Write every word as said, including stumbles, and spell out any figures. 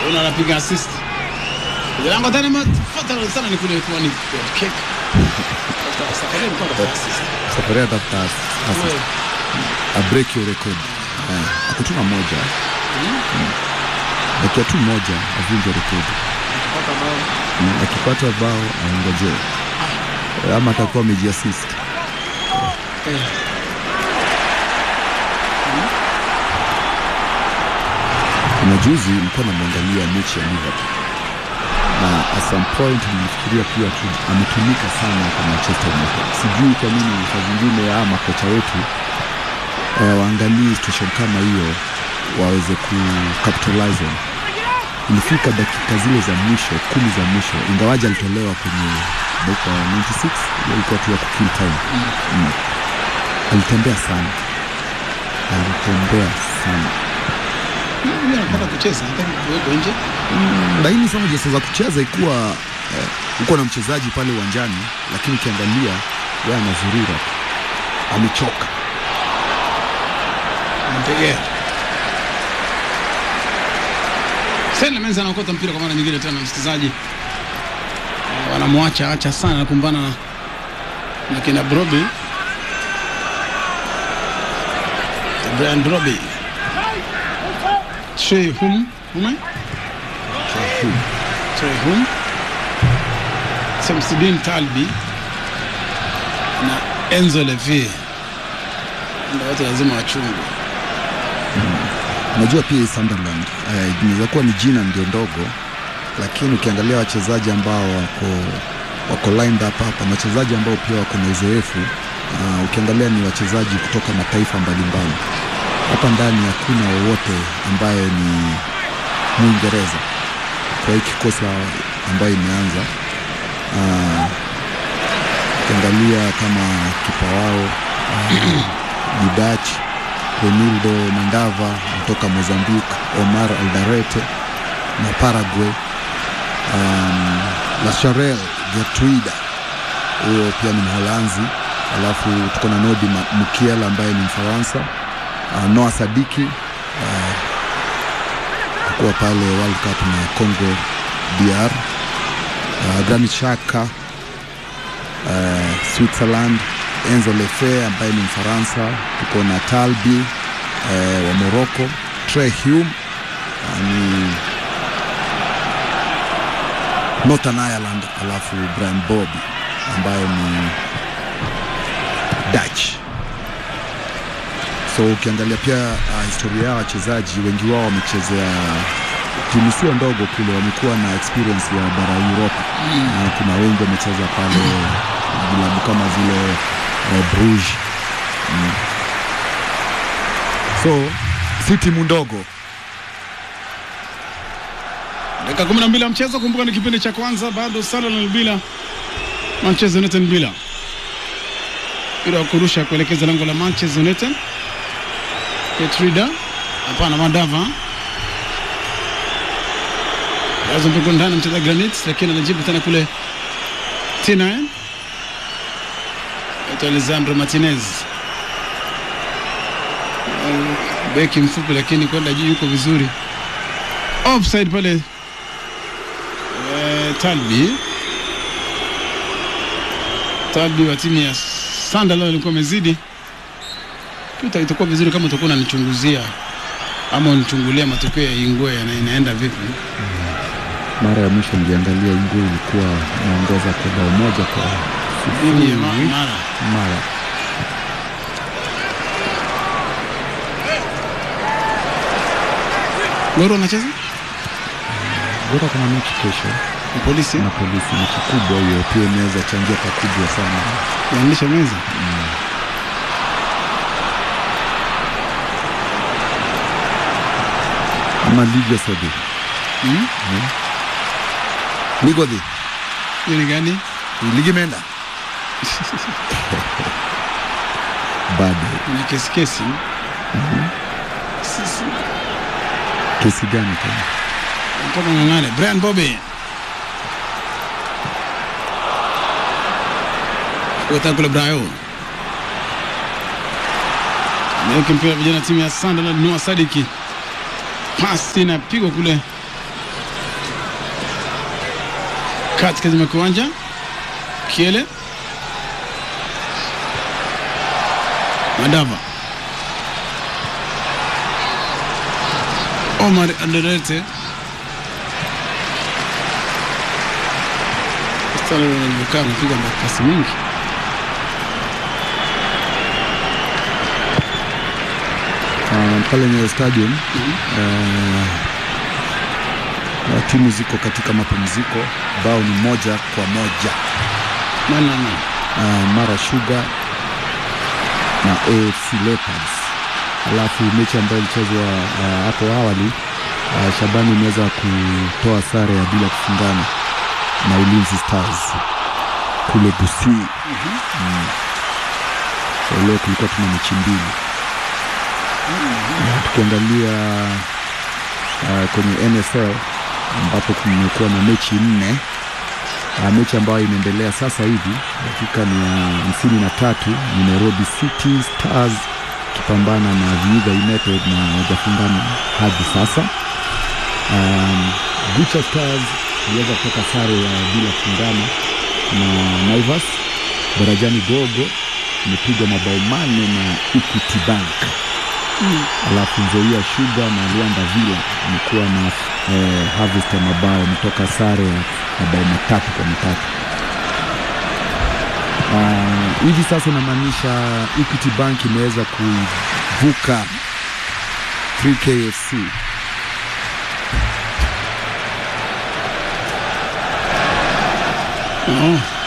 Una anapiga assist. Lango tena mfuata sana ni kule kwa ni kick. Safari ni kwa assist. Safari atafuta assist. A break your record. Eh, akutuna moja. Dakika tu moja avunja rekodi. Akipata bao aongoje. Ama atakuwa amejiassist. Na juzi nilikuwa namwangalia mechi ya Liverpool. Na at some point nilifikiria pia ametumika sana kwa Manchester United. Sijui kwa nini kwa zingine ya makocha wetu eh, waangalie situation kama hiyo waweze ku capitalize. Ilifika dakika zile za mwisho, kumi za mwisho, ingawaje alitolewa kwenye dakika ninety six, ilikuwa tu ya kill time. Mm. Mm. Alitembea sana. Alitembea sana. Mimi napenda kucheza, nataka kuweka nje. Lakini sasa jinsi za kucheza ikuwa eh, uko na mchezaji pale uwanjani, lakini ukiangalia yeye anazurura. Amechoka. Mtegea. Sasa Menza anaokota mpira kwa mara nyingine tena msikizaji. Wanamwacha acha sana na kumbana na na kina Broby. Brian Broby. Trey Hum, Hum? Trey Hum. Trey Hum. Samsidin Talbi na Enzo Levy. Ndio watu lazima wachungu. Unajua mm. Pia Sunderland eh, inaweza kuwa ni jina ndio ndogo, lakini ukiangalia wachezaji ambao wako wako lined up hapa, wachezaji ambao pia wako na uzoefu, uh, ukiangalia ni wachezaji kutoka mataifa mbalimbali. Hapa ndani hakuna wowote ambaye ni Mwingereza kwa hiki kikosi ambayo imeanza. Uh, ukiangalia kama kipa wao uh, Dutch Renildo Mandava kutoka Mozambique, Omar Alderete na Paraguay, um, Lacharel Gertruida huyo pia ni Mholanzi, alafu tuko na Nodi Mukiela ambaye ni Mfaransa, uh, Noah Sadiki uh, kwa pale World Cup na Congo D R, uh, Granit Xhaka uh, Switzerland, Enzo Lefebvre ambaye ni Mfaransa, tuko na Talbi eh, wa Morocco, Trey Hum ni Northern Ireland, alafu Brian Broby ambaye ni Dutch. So ukiangalia pia uh, historia ya wachezaji wengi wao wamechezea timu sio ndogo kule, wamekuwa na experience ya bara Europe. Mm. Na kuna wengi wamecheza pale vilabu kama vile uh, Bruges. Mm. So si timu ndogo. Dakika kumi na mbili ya mchezo, kumbuka ni kipindi cha kwanza, bado Sunderland bila Manchester United bila. Bila kurusha kuelekeza lango la Manchester United. Petrida, hapana Mandava. Lazima mpiko ndani mcheza Granit, lakini anajibu tena kule T nine. Eto Alessandro Martinez. Beki mfupi lakini kwenda juu yuko vizuri. Offside pale. Eh, Talbi. Talbi wa timu ya Sunderland alikuwa amezidi. Kita itakuwa vizuri kama utakuwa unanichunguzia ama unichungulia matokeo ya Ingwe na inaenda vipi. Mara ya mwisho niliangalia Ingwe ilikuwa inaongoza kwa bao moja kwa sifuri. Mara mara Goro anacheza? Goro kuna mechi kesho na Polisi. Na Polisi mechi kubwa hiyo pia inaweza changia pakubwa sana. Yanisha meza. Mm. Ama Liga Saudi. Mm? Mm. Liga di. Yini gani? Ligi menda. Bado. Ni kesi kesi. Mhm. Sisi. Kesi gani tena? Kama ngangane Brian Broby. Kwa kule Brian. Ndio mpira vijana timu ya Sunderland Noah Sadiki. Pasi na pigo kule katikati ya kiwanja. Kiele Madava, Omar Aderete Stalo anavuka anapiga pasi mingi. Uh, pale Nyayo Stadium mm -hmm. uh, timu ziko katika mapumziko, bao ni moja kwa moja. Nani nani? Uh, Mara Sugar na A F C Leopards. Alafu mechi ambayo ilichezwa uh, hapo awali uh, Shabani imeweza kutoa sare ya bila kufungana na Ulinzi Stars kule Gusii. mm -hmm. mm. So leo tulikuwa tuna mechi mbili. mm -hmm. Tukiangalia uh, kwenye N F L ambapo kumekuwa na mechi nne. Uh, mechi ambayo inaendelea sasa hivi dakika ni hamsini na tatu ni Nairobi City Stars kipambana na Vihiga United na hawajafungana hadi sasa. Um, Bucha Stars iliweza kutoka sare ya bila kufungana na Naivas. Barajani Gogo imepigwa mabao manne na Equity Bank. Mm. Alafu Nzoia Sugar na Luanda Villa imekuwa na eh, harvest ya mabao mtoka sare ya mabao matatu kwa matatu. Uh, hivi sasa inamaanisha Equity Bank imeweza kuvuka three K F C. Oh.